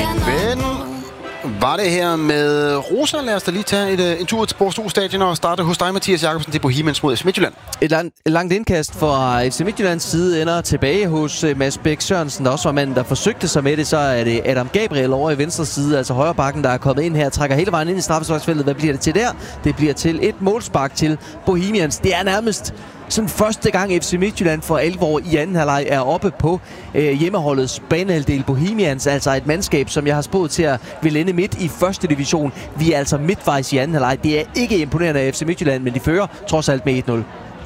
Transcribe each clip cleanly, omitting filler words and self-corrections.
Men var det her med Rosa? Lad os da lige tage en tur til Borså Stadion og starte hos dig, Mathias Jakobsen, til Bohemians mod FC Midtjylland. Et langt indkast fra FC Midtjyllands side ender tilbage hos Mads Bæk Sørensen, der også var manden, der forsøgte sig med det. Så er det Adam Gabriel over i venstre side, altså højre bakken, der er kommet ind her, trækker hele vejen ind i straffesparksfeltet. Hvad bliver det til der? Det bliver til et målspark til Bohemians. Det er nærmest sådan første gang FC Midtjylland for alvor i anden halvleg er oppe på hjemmeholdets banehalvdel. Bohemians, altså et mandskab, som jeg har spået til at vil ende midt i første division. Vi er altså midtvejs i anden halvleg. Det er ikke imponerende af FC Midtjylland, men de fører trods alt med 1-0.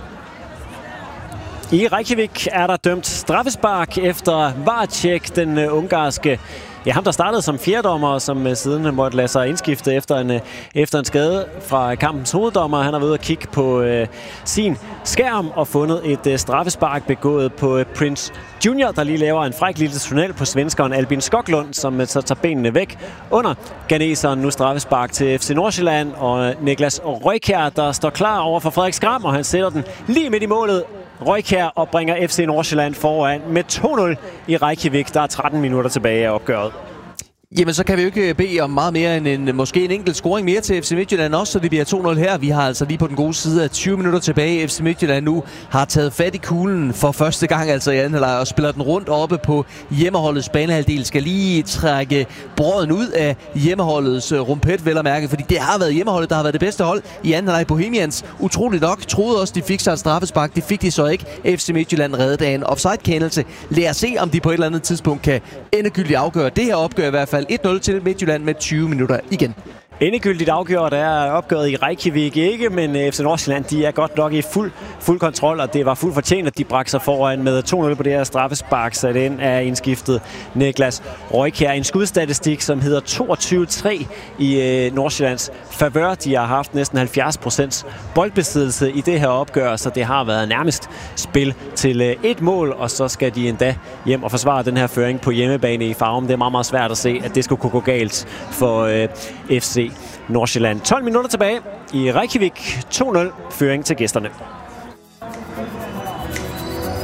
I Reykjavik er der dømt straffespark efter VAR-check. Den ungarske, ham der startede som fjerdommer, som siden måtte lade sig indskifte efter en skade fra kampens hoveddommer. Han har været ude at kigge på sin skærm og fundet et straffespark begået på Prince Junior, der lige laver en fræk lille tunnel på svenskeren Albin Skoglund, som så tager benene væk under ghaneseren. Nu straffespark til FC Nordsjælland, og Niklas Røykjær, der står klar over for Frederik Skram, og han sætter den lige midt i målet. Røykjær og bringer FC Nordsjælland foran med 2-0 i Reykjavik. Der er 13 minutter tilbage af opgøret. Jamen, så kan vi jo ikke bede om meget mere end måske en enkelt scoring mere til FC Midtjylland også, så det bliver 2-0 her. Vi har altså lige på den gode side af 20 minutter tilbage. FC Midtjylland nu har taget fat i kuglen for første gang altså i anden halvleg og spiller den rundt oppe på hjemmeholdets banehalvdel. Skal lige trække brøden ud af hjemmeholdets rumpet, vel at mærke, fordi det har været hjemmeholdet, der har været det bedste hold i anden halvleg. Bohemians, utroligt nok, troede også, de fik sig et straffespark. Det fik de så ikke. FC Midtjylland reddede af en offside-kendelse. Lad os se, om de på et eller andet tidspunkt kan endegyldigt afgøre det her opgør i hvert fald. 1-0 til Midtjylland med 20 minutter igen. Endegyldigt afgjort er opgøret i Reykjavik ikke, men FC Nordsjælland, de er godt nok i fuld kontrol, og det var fuldt fortjent, at de brak sig foran med 2-0 på det her straffespark, så den er indskiftet Niklas Røykjær. En skudstatistik, som hedder 22-3 i Nordsjællands favør. De har haft næsten 70% boldbesiddelse i det her opgør, så det har været nærmest spil til et mål, og så skal de endda hjem og forsvare den her føring på hjemmebane i Farum. Det er meget, meget svært at se, at det skulle kunne gå galt for FC Nordsjælland. 12 minutter tilbage i Reykjavik. 2-0 føring til gæsterne.